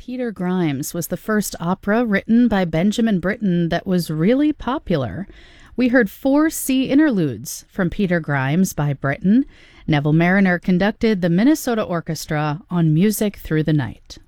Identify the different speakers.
Speaker 1: Peter Grimes was the first opera written by Benjamin Britten that was really popular. We heard 4 sea interludes from Peter Grimes by Britten. Neville Marriner conducted the Minnesota Orchestra on Music Through the Night.